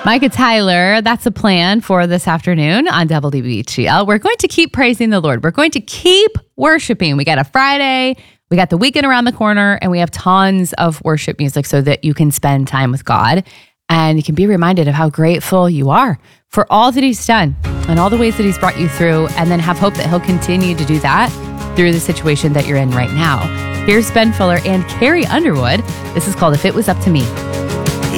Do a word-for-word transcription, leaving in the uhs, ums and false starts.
Micah Tyler, that's a plan for this afternoon on W B G L. We're going to keep praising the Lord. We're going to keep worshiping. We got a Friday, we got the weekend around the corner, and we have tons of worship music so that you can spend time with God and you can be reminded of how grateful you are for all that he's done and all the ways that he's brought you through, and then have hope that he'll continue to do that through the situation that you're in right now. Here's Ben Fuller and Carrie Underwood. This is called If It Was Up to Me.